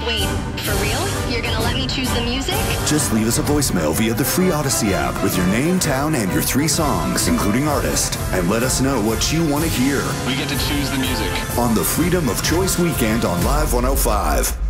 Wait, for real? You're gonna let me choose the music? Just leave us a voicemail via the free Odyssey app with your name, town, and your 3 songs, including artist, and let us know what you want to hear. We get to choose the music. On the Freedom of Choice Weekend on Live 105.